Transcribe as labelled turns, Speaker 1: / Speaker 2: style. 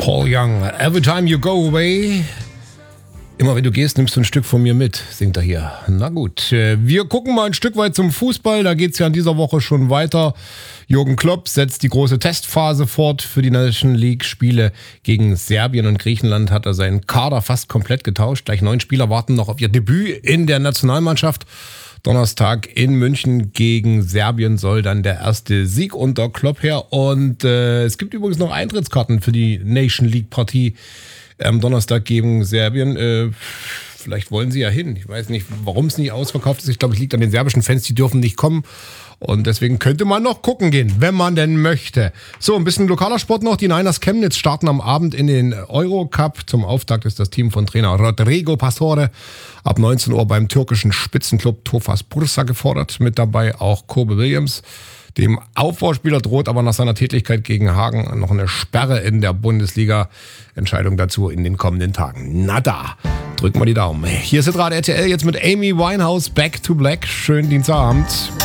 Speaker 1: Paul Young, Every Time You Go Away. Immer wenn du gehst, nimmst du ein Stück von mir mit, singt er hier. Na gut, wir gucken mal ein Stück weit zum Fußball. Da geht es ja in dieser Woche schon weiter. Jürgen Klopp setzt die große Testphase fort für die National League-Spiele gegen Serbien und Griechenland. Hat er seinen Kader fast komplett getauscht. Gleich 9 Spieler warten noch auf ihr Debüt in der Nationalmannschaft. Donnerstag in München gegen Serbien soll dann der erste Sieg unter Klopp her. Und es gibt übrigens noch Eintrittskarten für die Nation League-Partie am Donnerstag gegen Serbien. Vielleicht wollen sie ja hin. Ich weiß nicht, warum es nicht ausverkauft ist. Ich glaube, es liegt an den serbischen Fans, die dürfen nicht kommen. Und deswegen könnte man noch gucken gehen, wenn man denn möchte. So, ein bisschen lokaler Sport noch. Die Niners Chemnitz starten am Abend in den Eurocup. Zum Auftakt ist das Team von Trainer Rodrigo Pastore ab 19 Uhr beim türkischen Spitzenclub Tofaş Bursa gefordert. Mit dabei auch Kobe Williams. Dem Aufbauspieler droht aber nach seiner Tätigkeit gegen Hagen noch eine Sperre in der Bundesliga. Entscheidung dazu in den kommenden Tagen. Na da, drücken wir die Daumen. Hier ist Hitradio RTL jetzt mit Amy Winehouse, Back to Black. Schönen Dienstagabend.